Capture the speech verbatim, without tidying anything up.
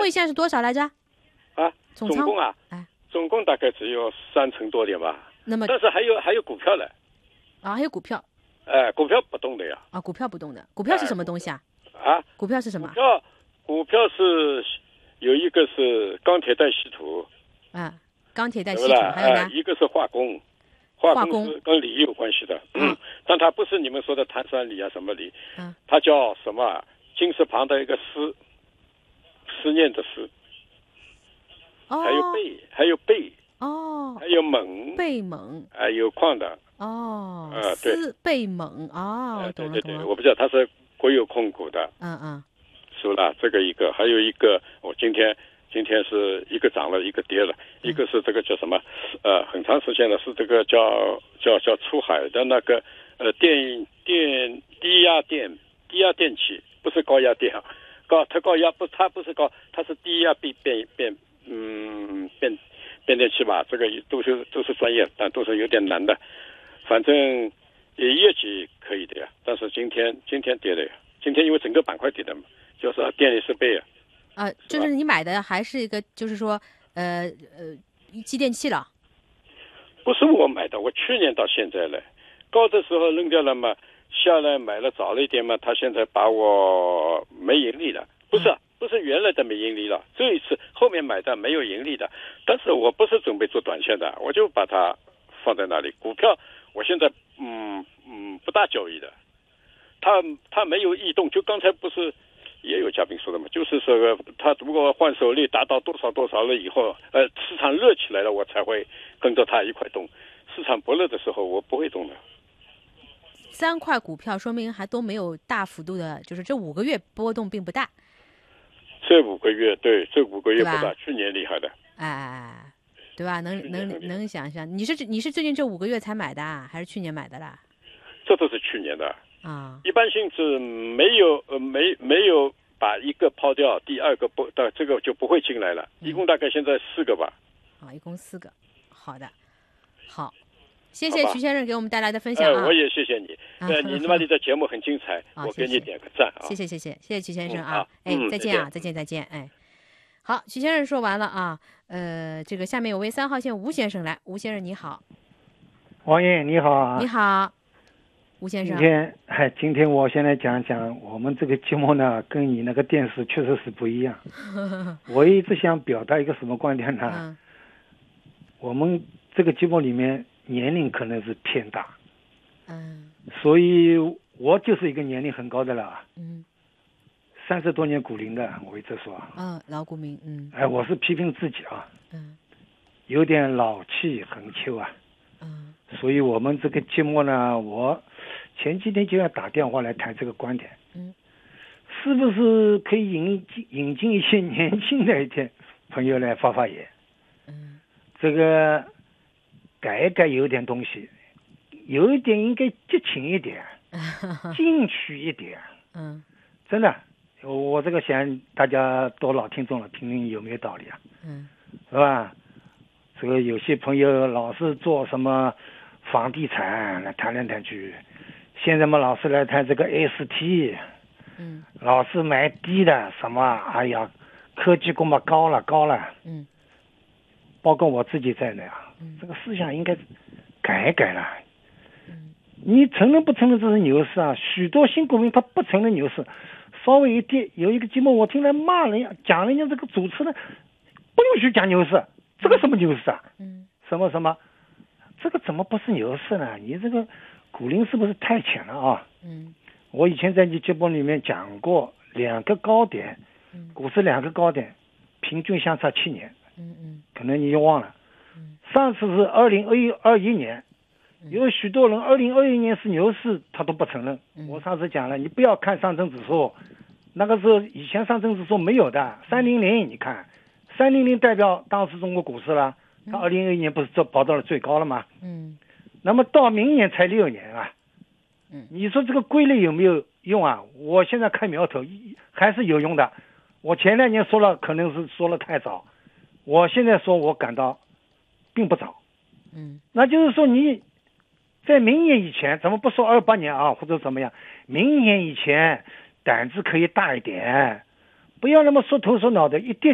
益现在是多少来着？ 啊，总共啊， 哎， 总共大概只有三成多点吧。 那么， 但是还有还有股票的。 啊，还有股票。 哎，股票不动的呀。 啊，股票不动的，股票是什么东西啊？ 啊， 股票是什么？ 股票，股票是有一个是钢铁带稀土。 啊，钢铁带稀土，还有呢？ 一个是化工。化工是跟锂有关系的，嗯，但它不是你们说的碳酸锂啊什么锂，嗯，它叫什么？金字旁的一个思，思念的思， 哦， 还有贝，还有贝， 哦， 还有锰， 贝锰， 哎，有矿的， 哦， 啊，对， 贝锰，哦，懂了， 对对对，我不知道它是国有控股的， 嗯嗯， 是了，这个一个，还有一个，我今天。今天是一个涨了，一个跌了，一个是这个叫什么？呃，很长时间了，是这个叫叫叫出海的那个呃电电低压电低压电器，不是高压电啊，高它高压不，它不是高，它是低压变变变嗯变变电器吧？这个都是都是专业，但都是有点难的。反正业绩可以的呀，但是今天今天跌的呀，今天因为整个板块跌的嘛，就是电力设备啊。 啊，就是你买的还是一个，就是说，呃呃，机电器了。 不是我买的，我去年到现在了，高的时候扔掉了嘛，下来买了早了一点嘛，他现在把我没盈利了，不是、嗯、不是原来的没盈利了，这一次后面买的没有盈利的，但是我不是准备做短线的，我就把它放在那里。股票我现在嗯嗯不大交易的，它它没有异动，就刚才不是。也有嘉宾说的嘛，就是说他如果换手率达到多少多少了以后，呃，市场热起来了，我才会跟着他一块动。市场不热的时候，我不会动的。 三块股票说明还都没有大幅度的，就是这五个月波动并不大。 这五个月对，这五个月不大，去年厉害的。 哎哎哎，对吧？能能能想象，你是你是最近这五个月才买的，还是去年买的啦？ 这都是去年的。 啊， 一般性是没有呃没没有把一个抛掉，第二个不的这个就不会进来了。一共大概现在四个吧。 啊，一共四个，好的，好，谢谢徐先生给我们带来的分享啊。 呃、我也谢谢你，呃，你他妈的节目很精彩，我给你点个赞啊。 谢谢谢谢谢谢徐先生啊，哎，再见啊，再见再见，哎，好，徐先生说完了啊，呃，这个下面有位三号线吴先生来，吴先生你好。 王爷你好啊。 你好。吴先生， 今天哎，今天我先来讲讲我们这个节目呢，跟你那个电视确实是不一样。我一直想表达一个什么观点呢？嗯、我们这个节目里面年龄可能是偏大，嗯，所以我就是一个年龄很高的了，嗯，三十多年股龄的，我一直说， 嗯，老股民，嗯， 哎，我是批评自己啊，嗯，有点老气横秋啊，嗯，所以我们这个节目呢，我。前几天就要打电话来谈这个观点，嗯，是不是可以引进引进一些年轻的一点朋友来发发言？嗯，这个改一改有点东西，有一点应该激情一点，进取一点，嗯，真的，我这个想大家多老听众了，听听有没有道理啊？嗯，是吧？这个有些朋友老是做什么房地产来谈来谈去。现在嘛，老是来谈这个 S T， 嗯，老是买低的什么，哎呀，科技股嘛高了高了，嗯，包括我自己在内啊，嗯，这个思想应该改一改了。嗯，你承认不承认这是牛市啊？许多新股民他不承认牛市，稍微一跌，有一个节目我听来骂人家，讲人家这个主持人不允许讲牛市，这个什么牛市啊？嗯，什么什么，这个怎么不是牛市呢？你这个。股龄是不是太浅了啊？嗯，我以前在你节目里面讲过，两个高点，嗯，股市两个高点，平均相差七年，嗯嗯，可能你就忘了，嗯，上次是二零二一二一年，有许多人二零二一年是牛市，他都不承认。嗯、我上次讲了，你不要看上证指数，那个时候以前上证指数没有的，三零零，你看，三零零代表当时中国股市了，它二零二一年不是这跑到了最高了吗？嗯。那么到明年才六年啊，嗯，你说这个规律有没有用啊？我现在看苗头还是有用的。我前两年说了，可能是说了太早，我现在说我感到并不早，嗯，那就是说你在明年以前，咱们不说二八年啊，或者怎么样，明年以前胆子可以大一点，不要那么缩头缩脑的，一跌